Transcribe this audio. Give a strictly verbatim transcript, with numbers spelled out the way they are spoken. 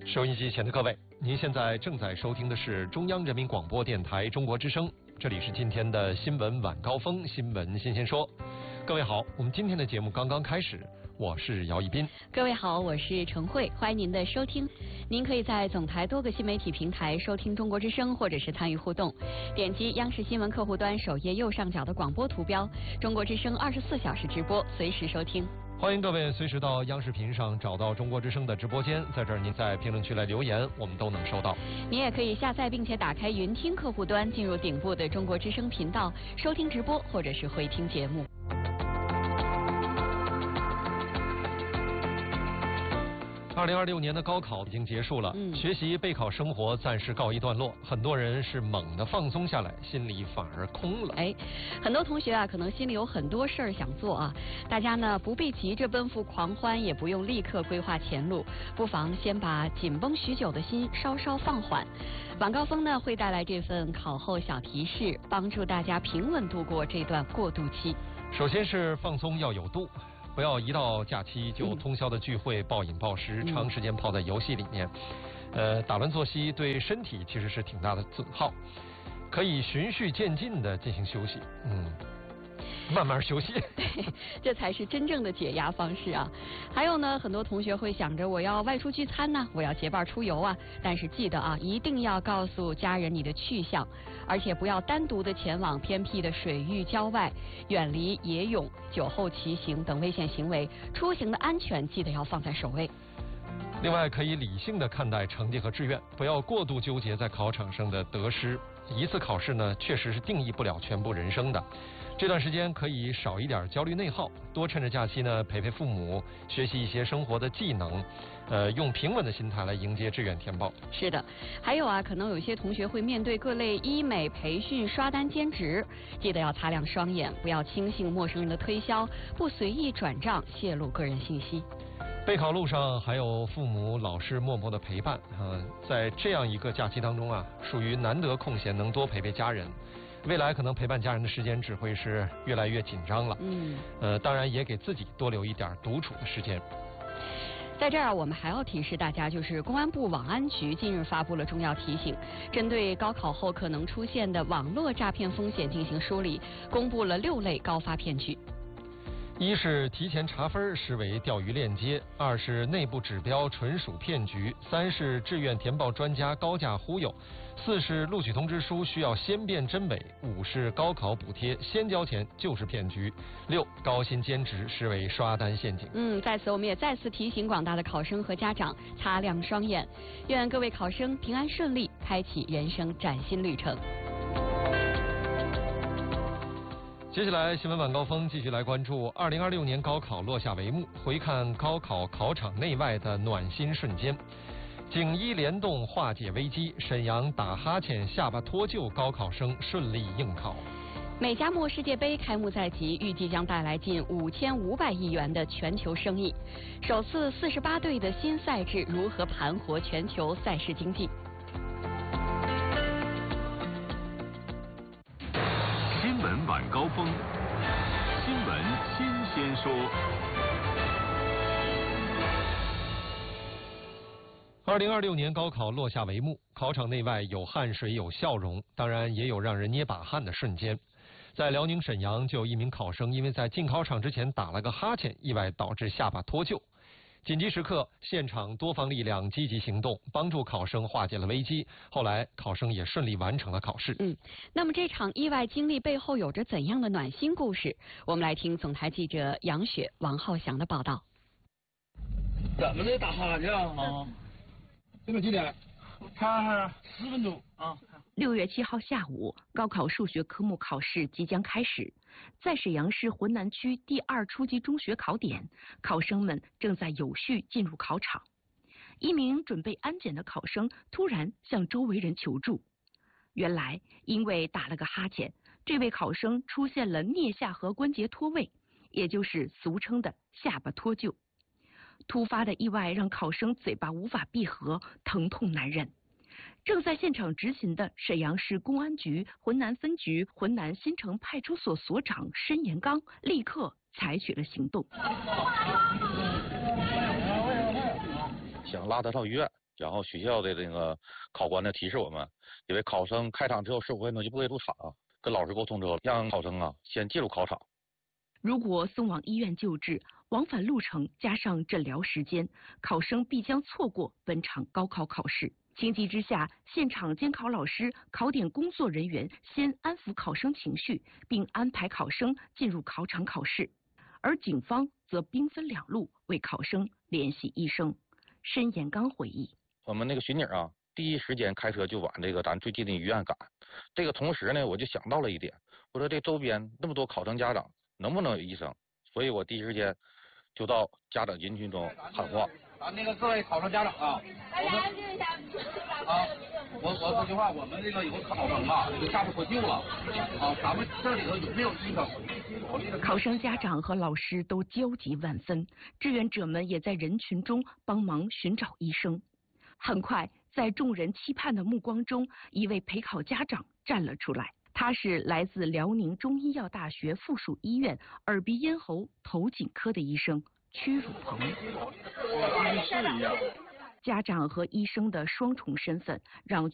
收音机前的各位，您现在正在收听的是中央人民广播电台中国之声，这里是今天的新闻晚高峰，新闻新鲜说。各位好，我们今天的节目刚刚开始，我是姚一斌。 各位好，我是程慧，欢迎您的收听。您可以在总台多个新媒体平台收听中国之声，或者是参与互动。点击央视新闻客户端首页右上角的广播图标，中国之声二十四小时直播，随时收听。 欢迎各位随时到央视频上找到中国之声的直播间，在这儿您在评论区来留言，我们都能收到。 您也可以下载并且打开云听客户端，进入顶部的中国之声频道，收听直播或者是回听节目。 二零二六年的高考已经结束了，嗯、学习备考生活暂时告一段落，很多人是猛地放松下来，心里反而空了。 哎，很多同学啊，可能心里有很多事儿想做啊，大家呢不必急着奔赴狂欢，也不用立刻规划前路，不妨先把紧绷许久的心稍稍放缓。晚高峰呢会带来这份考后小提示，帮助大家平稳度过这段过渡期。 首先是放松要有度。不要一到假期就通宵的聚会、暴饮暴食、嗯、长时间泡在游戏里面，呃，打乱作息对身体其实是挺大的损耗，可以循序渐进的进行休息，嗯，慢慢休息， 对，这才是真正的解压方式啊！还有呢，很多同学会想着我要外出聚餐呢，我要结伴出游啊，但是记得啊，一定要告诉家人你的去向，而且不要单独的前往偏僻的水域郊外，远离野泳、酒后骑行等危险行为，出行的安全记得要放在首位。 另外，可以理性的看待成绩和志愿，不要过度纠结在考场上的得失。一次考试呢，确实是定义不了全部人生的。这段时间可以少一点焦虑内耗，多趁着假期呢陪陪父母，学习一些生活的技能，呃，用平稳的心态来迎接志愿填报。 是的，还有啊，可能有些同学会面对各类医美培训、刷单兼职，记得要擦亮双眼，不要轻信陌生人的推销，不随意转账泄露个人信息。 备考路上还有父母、老师默默的陪伴啊、呃，在这样一个假期当中啊，属于难得空闲，能多陪陪家人。未来可能陪伴家人的时间只会是越来越紧张了。嗯，呃，当然也给自己多留一点独处的时间。 在这儿，我们还要提示大家，就是公安部网安局近日发布了重要提醒，针对高考后可能出现的网络诈骗风险进行梳理，公布了六类高发骗局。 一是提前查分视为钓鱼链接，二是内部指标纯属骗局，三是志愿填报专家高价忽悠，四是录取通知书需要先辨真伪，五是高考补贴先交钱就是骗局，六高薪兼职视为刷单陷阱。 嗯，在此我们也再次提醒广大的考生和家长擦亮双眼，愿各位考生平安顺利，开启人生崭新旅程。 接下来新闻晚高峰继续来关注二零二六年高考落下帷幕，回看高考考场内外的暖心瞬间。锦衣联动化解危机，沈阳打哈欠下巴脱臼高考生顺利应考。 美加墨世界杯开幕在即，预计将带来近五千五百亿元的全球生意。首次四十八队的新赛制如何盘活全球赛事经济？ 新闻晚高峰，新闻新鲜说。 二零二六年高考落下帷幕，考场内外有汗水有笑容，当然也有让人捏把汗的瞬间。在辽宁沈阳，就有一名考生因为在进考场之前打了个哈欠，意外导致下巴脱臼。紧急时刻，现场多方力量积极行动，帮助考生化解了危机。后来，考生也顺利完成了考试。 嗯，那么这场意外经历背后有着怎样的暖心故事？我们来听总台记者杨雪、王浩翔的报道。 怎么的打哈欠啊？现在几点？看看十分钟啊。 六月七号下午，高考数学科目考试即将开始，在沈阳市浑南区第二初级中学考点，考生们正在有序进入考场。一名准备安检的考生突然向周围人求助。原来，因为打了个哈欠，这位考生出现了颞下颌关节脱位，也就是俗称的下巴脱臼。突发的意外让考生嘴巴无法闭合，疼痛难忍。正在现场执勤的沈阳市公安局浑南分局浑南新城派出所所长申延刚立刻采取了行动。 想拉他上医院， 然后学校的那个考官呢提示我们，因为考生开场只有十五分钟就不可以入场，跟老师沟通之后，让考生啊先进入考场。 如果送往医院救治，往返路程加上诊疗时间，考生必将错过本场高考考试。情急之下，现场监考老师、考点工作人员先安抚考生情绪，并安排考生进入考场考试。而警方则兵分两路，为考生联系医生。申延刚回忆： 我们那个巡警啊，第一时间开车就往这个咱最近的医院赶。这个同时呢，我就想到了一点，我说这周边那么多考生家长，能不能有医生？所以我第一时间就到家长人群中喊话。 啊，那个各位考生家长啊， 大家安静一下。 啊，我我说句话，我们这个有个考生啊，这个下不脱臼了。啊，咱们这里头有没有医生？ 考生家长和老师都焦急万分，志愿者们也在人群中帮忙寻找医生。很快，在众人期盼的目光中，一位陪考家长站了出来。他是来自辽宁中医药大学附属医院耳鼻咽喉头颈科的医生屈汝鹏。家长和医生的双重身份让